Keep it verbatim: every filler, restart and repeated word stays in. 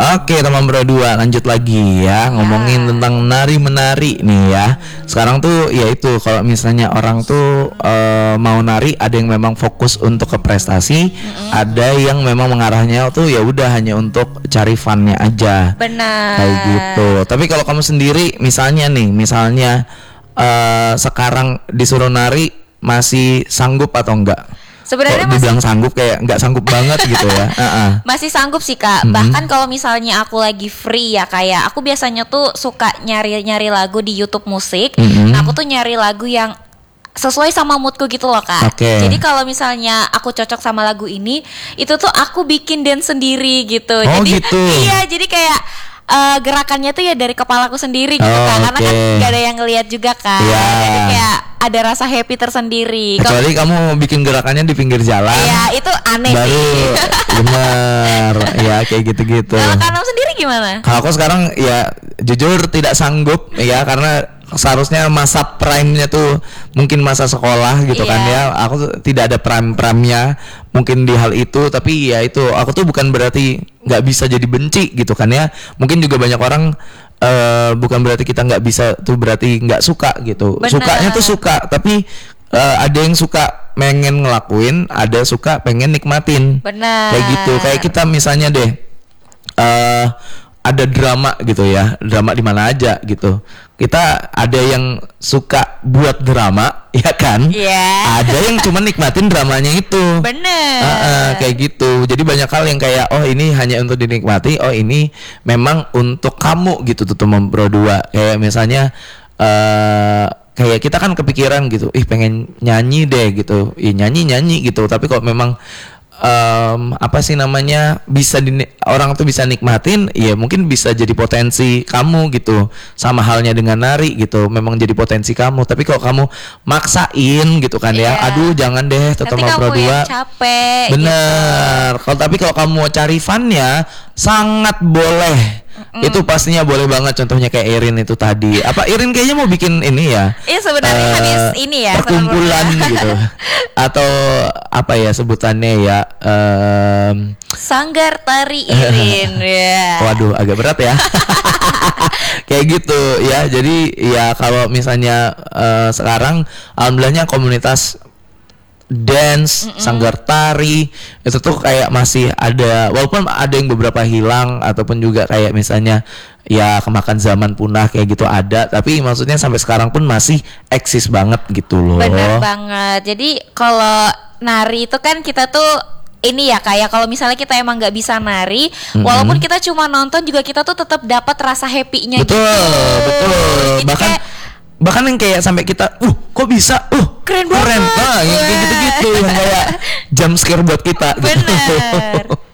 Oke teman berdua, lanjut lagi ya, ngomongin tentang nari-menari nih ya. Sekarang tuh ya itu, kalau misalnya orang tuh uh, mau nari, ada yang memang fokus untuk ke prestasi, mm-hmm. ada yang memang mengarahnya tuh ya udah hanya untuk cari funnya aja. Benar. Kayak gitu. Tapi kalau kamu sendiri misalnya nih, misalnya uh, sekarang disuruh nari, masih sanggup atau enggak? Sebenarnya masih dibilang sanggup kayak nggak sanggup banget gitu ya. uh-uh. Masih sanggup sih kak. Mm-hmm. Bahkan kalau misalnya aku lagi free ya, kayak aku biasanya tuh suka nyari-nyari lagu di YouTube musik. Mm-hmm. Nah aku tuh nyari lagu yang sesuai sama moodku gitu loh kak. Okay. Jadi kalau misalnya aku cocok sama lagu ini, itu tuh aku bikin dance sendiri gitu. Oh jadi gitu. Iya, jadi kayak uh, gerakannya tuh ya dari kepalaku sendiri gitu oh, kan. Karena okay. kan gak ada yang ngeliat juga kan. Yeah. Jadi kayak ada rasa happy tersendiri. Kecuali Kalo, kamu bikin gerakannya di pinggir jalan. Iya, itu aneh baru sih. Bener. Ya kayak gitu-gitu. Kalau kamu sendiri gimana? Kalau aku sekarang ya jujur tidak sanggup ya, karena seharusnya masa prime-nya tuh mungkin masa sekolah gitu. Iya. Kan ya. Aku tuh tidak ada prime-prime-nya mungkin di hal itu, tapi ya itu aku tuh bukan berarti nggak bisa jadi benci gitu kan ya. Mungkin juga banyak orang uh, bukan berarti kita nggak bisa tuh berarti nggak suka gitu. Bener. Sukanya tuh suka, tapi uh, ada yang suka pengen ngelakuin, ada suka pengen nikmatin. Benar. Kayak gitu. Kayak kita misalnya deh uh, ada drama gitu ya, drama di mana aja gitu. Kita ada yang suka buat drama, ya kan? Iya. Yeah. Ada yang cuma nikmatin dramanya itu. Bener. Uh, uh, kayak gitu. Jadi banyak hal yang kayak oh ini hanya untuk dinikmati, oh ini memang untuk kamu gitu tuh teman berdua. Kayak misalnya uh, kayak kita kan kepikiran gitu, ih pengen nyanyi deh gitu, ih nyanyi nyanyi gitu. Tapi kalau memang Um, apa sih namanya bisa di, orang tuh bisa nikmatin, ya mungkin bisa jadi potensi kamu gitu. Sama halnya dengan nari gitu, memang jadi potensi kamu. Tapi kalau kamu maksain gitu kan yeah. ya, aduh jangan deh tetap mau berdua. Capek. Bener. Gitu. Kalau tapi kalau kamu mau cari funnya, sangat boleh. Mm. Itu pastinya boleh banget. Contohnya kayak Irin itu tadi. Apa Irin kayaknya mau bikin ini ya? Iya sebenarnya uh, habis ini ya. Perkumpulan gitu. Atau apa ya sebutannya ya? Um, Sanggar Tari Irin. Yeah. Waduh, agak berat ya. Kayak gitu ya. Jadi ya kalau misalnya uh, sekarang alhamdulillahnya komunitas dance, Mm-mm. sanggar tari itu tuh kayak masih ada, walaupun ada yang beberapa hilang ataupun juga kayak misalnya ya kemakan zaman punah kayak gitu ada, tapi maksudnya sampai sekarang pun masih eksis banget gitu loh. Bener banget. Jadi kalau nari itu kan kita tuh ini ya kayak kalau misalnya kita emang nggak bisa nari, mm-hmm. walaupun kita cuma nonton juga kita tuh tetap dapat rasa happy-nya. Betul, gitu. Betul. Jadi bahkan kayak, bahkan yang kayak sampai kita, uh kok bisa, uh keren banget, keren. Nah, yang kayak gitu-gitu yang kayak jump scare buat kita. Bener.